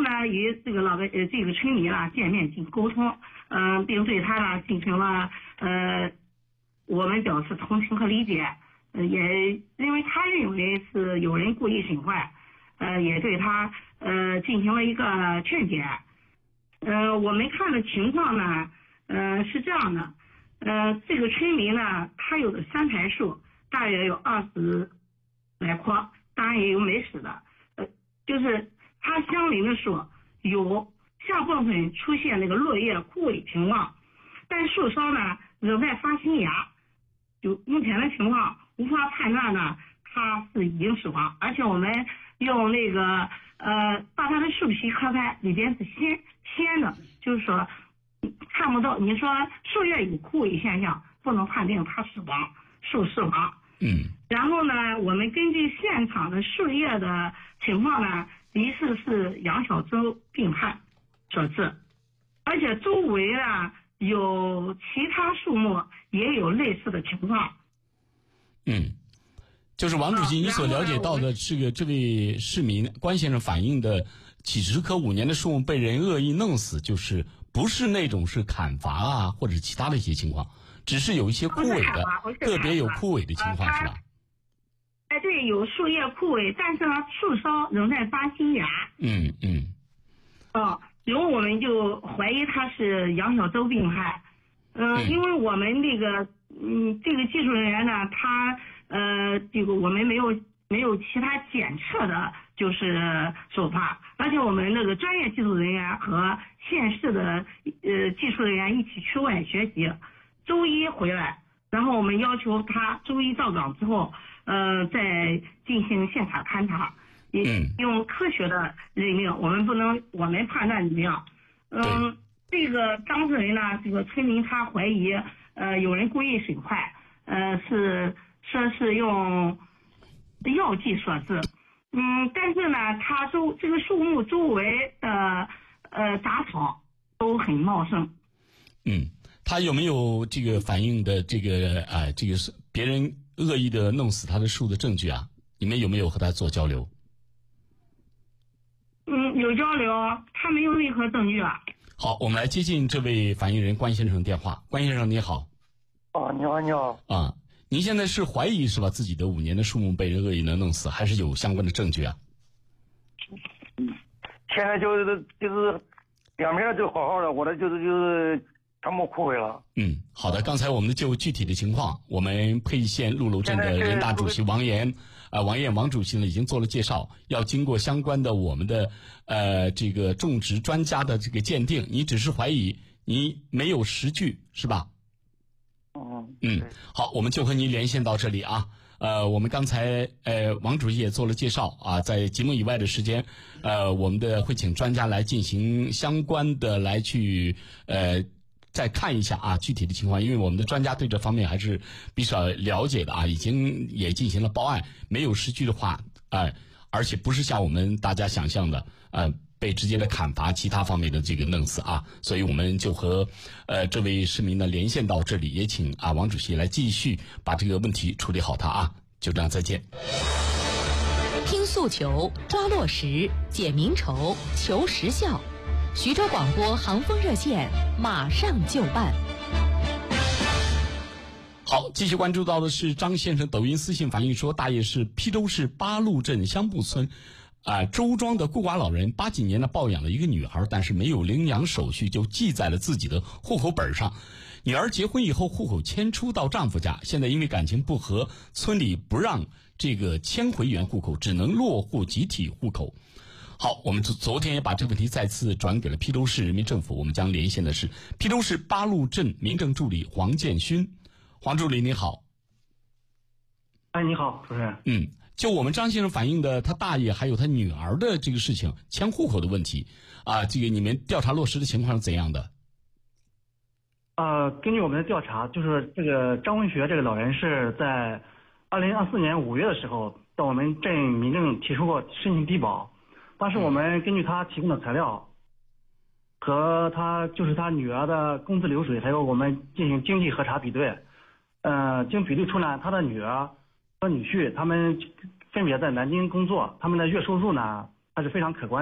呢，与这个村民呢见面进沟通，并对他呢进行了我们表示同情和理解，也因为他认为是有人故意损坏，也对他进行了一个劝解。我们看的情况呢，是这样的，这个村民呢，他有的3排树，大约有20来棵，当然也有没死的，就是它相邻的树有下部分出现那个落叶枯萎情况，但树梢呢仍在发新芽，就目前的情况无法判断呢它是已经死亡，而且我们用那个把它的树皮磕开，里边是鲜的，就是说看不到，你说树叶有枯萎现象，不能判定它死亡，树死亡。然后呢，我们根据现场的树叶的情况呢，疑似是杨小洲病害所致，而且周围呢有其他树木也有类似的情况。 就是王主席，你所了解到的这位市民关先生反映的几十棵5年的树木被人恶意弄死，就是不是那种是砍伐啊，或者其他的一些情况，只是有一些枯萎的，个别有枯萎的情况，是吧？ 对，有树叶枯萎，但是呢，树梢仍在发新芽。然后我们就怀疑他是杨小洲病害。因为我们这个技术人员呢，他这个我们没有其他检测的，就是手法，而且我们那个专业技术人员和县市的技术人员一起去外学习，周一回来，然后我们要求他周一到岗之后，再进行现场勘查，用科学的认定，我们判断怎么样？这个当事人呢，这个村民他怀疑有人故意损坏，说是用药剂所致。但是呢，它这个树木周围的杂草都很茂盛。 他有没有这个反映的这个这个是别人恶意的弄死他的树的证据啊？你们有没有和他做交流？ 有交流，他没有任何证据啊。 好，我们来接近这位反映人关先生的电话。关先生你好。 你好。 您现在是怀疑是吧？自己的5年的树木被人恶意的弄死，还是有相关的证据啊？ 现在就是两边就好好的，我的就是全部枯萎了。 好的，刚才我们就具体的情况，我们沛县陆楼镇的人大主席王主席呢已经做了介绍，要经过相关的我们的这个种植专家的这个鉴定，你只是怀疑，你没有实据是吧？好，我们就和您连线到这里啊。我们刚才王主席也做了介绍啊，在节目以外的时间，我们会请专家来进行相关的来去再看一下啊具体的情况，因为我们的专家对这方面还是比较了解的啊，已经也进行了报案，没有实据的话，而且不是像我们大家想象的被直接的砍伐其他方面的这个弄死啊，所以我们就和这位市民呢连线到这里，也请王主席来继续把这个问题处理好它啊，就这样，再见。 听诉求，抓落实，解民愁，求实效。徐州广播航风热线马上就办。 好，继续关注到的是张先生抖音私信反映说，大爷是邳州市八路镇香布村周庄的孤寡老人，80几年的抱养了一个女孩，但是没有领养手续就记在了自己的户口本上。女儿结婚以后，户口迁出到丈夫家，现在因为感情不和，村里不让这个迁回原户口，只能落户集体户口。好，我们昨天也把这个问题再次转给了邳州市人民政府，我们将连线的是邳州市八路镇民政助理黄建勋。黄助理你好。 你好，主持人。 就我们张先生反映的他大爷还有他女儿的这个事情，迁户口的问题这个你们调查落实的情况是怎样的？ 根据我们的调查，就是这个张文学这个老人是在2024年5月的时候到我们镇民政提出过申请低保，当时我们根据他提供的材料和他女儿的工资流水，还有我们进行经济核查比对，经比对出来，他的女儿和女婿他们分别在南京工作，他们的月收入呢还是非常可观的。